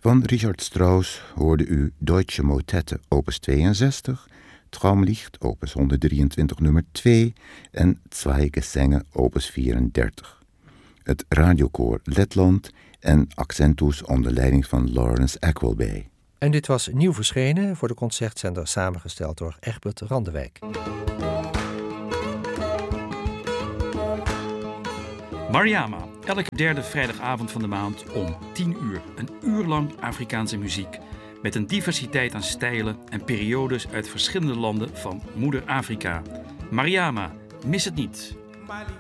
Van Richard Strauss hoorde u Deutsche Motette opus 62, Traumlicht opus 123 nummer 2 en Zwei Gesänge opus 34. Het radiokoor Letland en Accentus onder leiding van Lawrence Aquilbay. En dit was nieuw verschenen voor de Concertzender, samengesteld door Egbert Randewijk. Mariama, elke derde vrijdagavond van de maand om 10 uur. Een uur lang Afrikaanse muziek. Met een diversiteit aan stijlen en periodes uit verschillende landen van Moeder Afrika. Mariama, mis het niet.